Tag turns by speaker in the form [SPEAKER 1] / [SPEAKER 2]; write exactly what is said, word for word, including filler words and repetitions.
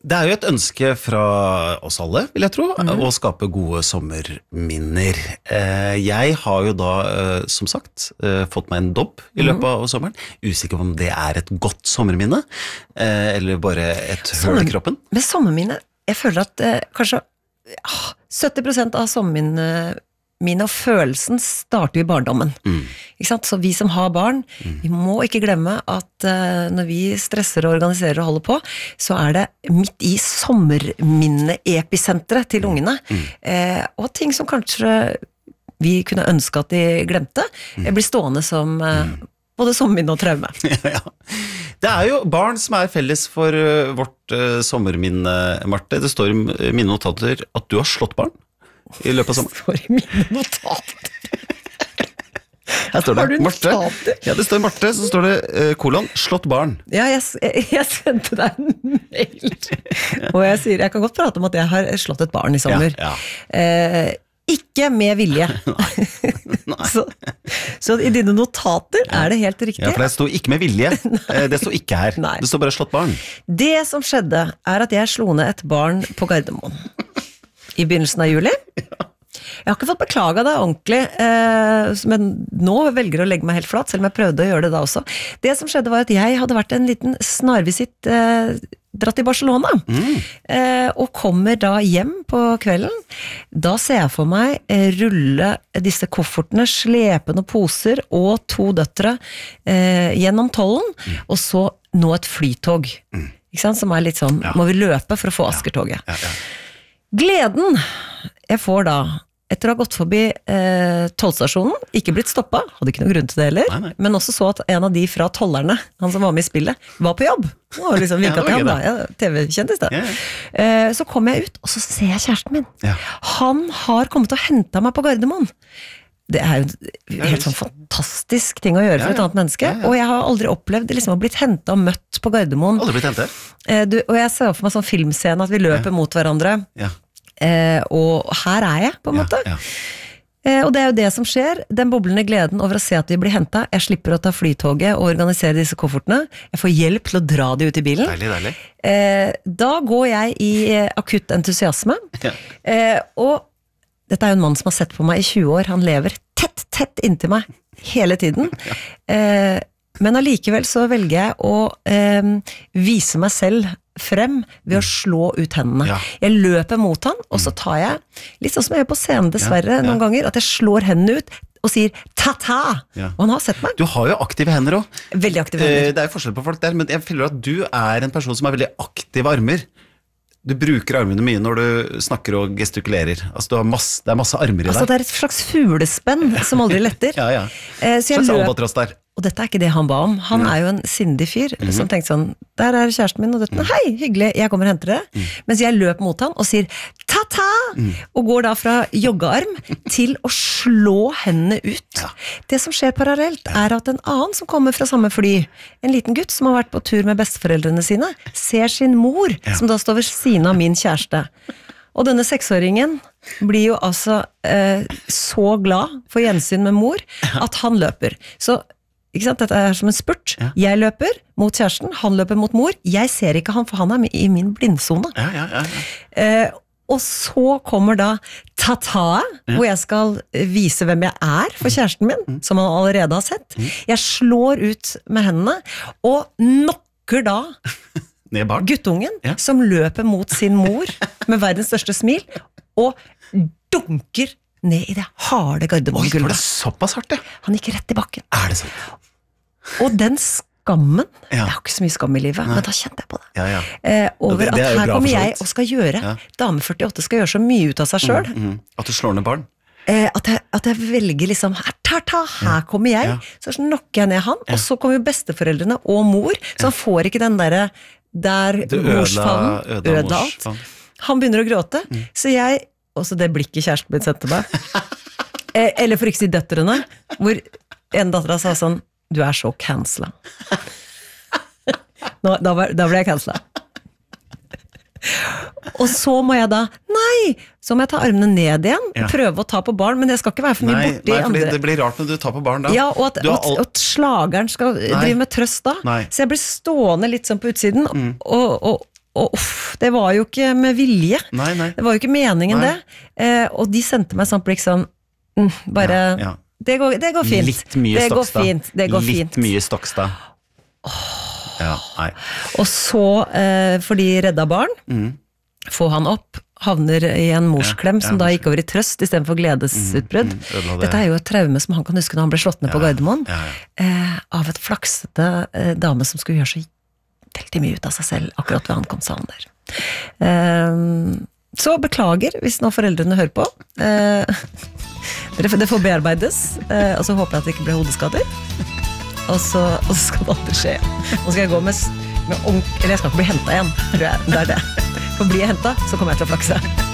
[SPEAKER 1] Det er jo et ønske fra oss alle, vil jeg tro, mm. å skape gode sommerminner. Jeg har jo da, som sagt, fått meg en dobb I løpet av sommeren. Usikker om det er et godt sommerminne, eller bare et høl I kroppen.
[SPEAKER 2] Med sommerminne, jeg føler at eh, kanskje sytti prosent av sommerminne mine og følelsen starter I barndommen. Mm. Ikke sant? Så vi som har barn, mm. vi må ikke glemme at uh, når vi stresser og organiserer og holder på, så er det midt I sommerminne-episentret til ungene. Mm. Eh, og ting som kanskje vi kunne ønske at de glemte, mm. blir stående som uh, både sommerminne og traume.
[SPEAKER 1] ja, ja. Det er jo barn som er felles for uh, vårt uh, sommerminne, Marte. Det står I mine notater at du har slått barn. I løpet av sommeren.
[SPEAKER 2] Det står I mine notater.
[SPEAKER 1] Her står det Marte. Ja, det står Marte, så står det uh, kolon, slått barn.
[SPEAKER 2] Ja, jeg, jeg, jeg sendte deg en mail. Og jeg sier, jeg kan godt prate om at jeg har slått et barn I sommer. Ja, ja. Eh, ikke med vilje. Nei. så, så I dine notater er det helt riktig.
[SPEAKER 1] Ja, for det står ikke med vilje. Det står ikke her. Nei. Det står bare slått barn.
[SPEAKER 2] Det som skjedde er at jeg slo ned et barn på Gardermoen. I begynnelsen av juli. Jeg har ikke fått beklaget det ordentlig, eh, men nå velger jeg å legge meg helt flat, selv om jeg prøvde å gjøre det da også. Det som skjedde var at jeg hadde vært en liten snarvisitt eh, dratt I Barcelona, mm. eh, og kommer da hjem på kvelden. Da ser jeg for meg eh, rulle disse koffertene, slepe noen poser og to døtre eh, gjennom tollen, mm. og så nå et flytog, mm. ikke sant? Som er litt sånn, ja. Må vi løpe for å få Askertoget. Ja. Ja, ja. Gleden jeg får da, etter å ha gått forbi eh, tollstasjonen, ikke blitt stoppet, hadde ikke noen grunn til det heller, nei, nei. Men også så at en av de fra tollerne, han som var med I spillet, var på jobb. Og liksom vinket til ham da, ja, T V-kjendis da. Ja, ja. Eh, så kom jeg ut, og så ser jeg kjæresten min. Ja. Han har kommet og hentet meg på Gardermoen. Det er jo en helt sånn fantastisk ting å gjøre for et annet menneske, ja, ja. Og jeg har aldri opplevd liksom å ha blitt hentet og møtt på Gardermoen.
[SPEAKER 1] Aldri blitt hentet?
[SPEAKER 2] Eh, du, og jeg ser for meg sånn filmscene at vi løper ja. Mot hverandre, ja. eh, og her er jeg på en måte. Ja, ja. Eh, og det er jo det som skjer, den boblende gleden over å se at vi blir hentet. Jeg slipper å ta flytoget og organisere disse koffertene. Jeg får hjelp til å dra de ut I bilen.
[SPEAKER 1] Deilig, deilig.
[SPEAKER 2] Eh, da går jeg I akutt entusiasme, ja. eh, og dette er jo en mann som har sett på meg I tjue år. Han lever tett, tett inntil meg hele tiden. Ja. Eh, men allikevel så velger jeg å eh, vise meg selv frem ved å slå ut hendene. Ja. Jeg løper mot han, og så tar jeg, litt sånn som jeg gjør på scenen dessverre ja, ja. Noen ganger, at jeg slår hendene ut og sier ta-ta, ja. Og han har sett meg.
[SPEAKER 1] Du har jo aktive hender også.
[SPEAKER 2] Veldig aktive hender.
[SPEAKER 1] Eh, det er jo forskjell på folk der, men jeg føler at du er en person som har veldig aktive armer. Du bruker armene mye når du snakker og gestikulerer. Altså, du har masse, det er masse armer I deg.
[SPEAKER 2] Altså, det er et slags fuglespenn som aldri letter.
[SPEAKER 1] ja, ja.
[SPEAKER 2] Eh, så jeg
[SPEAKER 1] slags
[SPEAKER 2] løp,
[SPEAKER 1] albatross der.
[SPEAKER 2] Og dette er ikke det han ba om. Han mm. er jo en sindig fyr mm-hmm. som tenkte sånn, der er kjæresten min og døtten. Mm. Hei, hyggelig, jeg kommer og henter det. Mm. Mens jeg løp mot han og sier ta-ta, mm. og går da fra joggearm til å slå hendene ut. Ja. Det som skjer parallelt er at en annen som kommer fra samme fly, en liten gutt som har vært på tur med besteforeldrene sine, ser sin mor, ja. Som da står ved siden av min kjæreste. Og denne seksåringen blir jo altså eh, så glad for gjensyn med mor, at han løper. Så ikke sant? Dette er som en spurt. Ja. Jeg løper mot kjæresten, han løper mot mor. Jeg ser ikke han, for han er I min blindzone.
[SPEAKER 1] Ja, ja, ja, ja.
[SPEAKER 2] Eh, og så kommer da ta-ta, ja. Hvor jeg skal vise hvem jeg er for kjæresten min, mm. som han allerede har sett. Mm. Jeg slår ut med hendene, og knocker da guttungen, ja. Som løper mot sin mor med verdens største smil, og dunker ned I det harde Gardermoen-gulvet.
[SPEAKER 1] Oi, var det såpass hardt, ja?
[SPEAKER 2] Han gikk rett I bakken.
[SPEAKER 1] Er det sånn?
[SPEAKER 2] Og den skammen,
[SPEAKER 1] ja.
[SPEAKER 2] Jeg har ikke så mye skam I livet, Nei. Men da kjente jeg på det.
[SPEAKER 1] Ja, ja.
[SPEAKER 2] Eh, over
[SPEAKER 1] det, det
[SPEAKER 2] at her kommer jeg og skal gjøre,
[SPEAKER 1] ja.
[SPEAKER 2] Dame førtiåtte skal gjøre så mye ut av seg selv.
[SPEAKER 1] Mm, mm. At du slår ned barn?
[SPEAKER 2] Eh, at, jeg, at jeg velger liksom, her, ta, ta, her kommer jeg, ja. Så knokker jeg ned han, ja. Og så kommer jo besteforeldrene og mor, så han får ikke den der, der morsfallen, ødela alt. Han begynner å gråte, mm. så jeg, også det blikket kjæresten min sendte meg, eh, eller for ikke si døtterne, hvor en datter sa sånn, du er så cancela. Nå, da, var, da ble jeg cancela. Og så må jeg da, nei, så må jeg ta armene ned igjen, ja. Prøve å ta på barn, men jeg skal ikke være for mye
[SPEAKER 1] nei,
[SPEAKER 2] borti
[SPEAKER 1] nei, fordi
[SPEAKER 2] andre.
[SPEAKER 1] Det blir rart når du tar på barn da.
[SPEAKER 2] Ja, og at,
[SPEAKER 1] all...
[SPEAKER 2] at, at slageren skal nei. Drive med trøst da. Nei. Så jeg blir stående litt sånn på utsiden, mm. og, og, og uff, det var jo ikke med vilje.
[SPEAKER 1] Nei, nei.
[SPEAKER 2] Det var jo ikke meningen
[SPEAKER 1] Nei.
[SPEAKER 2] det. Eh, og de sendte meg sånn blikk sånn, mm, bare,
[SPEAKER 1] Ja, ja.
[SPEAKER 2] Det, går, det går fint.
[SPEAKER 1] Litt mye
[SPEAKER 2] det går
[SPEAKER 1] Stokstad.
[SPEAKER 2] fint. Det går
[SPEAKER 1] Litt
[SPEAKER 2] fint.
[SPEAKER 1] mye Stokstad. Ja, nei.
[SPEAKER 2] Og så, eh, fordi redda barn,
[SPEAKER 1] Mm.
[SPEAKER 2] få han opp, havner i en morsklem
[SPEAKER 1] Ja,
[SPEAKER 2] som
[SPEAKER 1] ja,
[SPEAKER 2] da gikk over i trøst i stedet for gledesutbrudd.
[SPEAKER 1] Mm, ødela det.
[SPEAKER 2] Dette er jo et traume som han kan huske når han ble slått ned på Gardermoen,
[SPEAKER 1] Ja, ja.
[SPEAKER 2] eh, av et flaksete eh, dame som skulle gjøre så veldig mye ut av seg selv akkurat ved ankomsthallen der. Eh, så beklager hvis nå foreldrene hører på. Eh, det får bearbeides, eh, og så håper jeg at det ikke ble hodeskader. Og så, og så skal det aldri skje. Nå skal jeg gå med, med ordentlig, eller jeg skal ikke bli hentet igjen, tror jeg. Det er det. For blir jeg hentet, så kommer jeg til å flakse.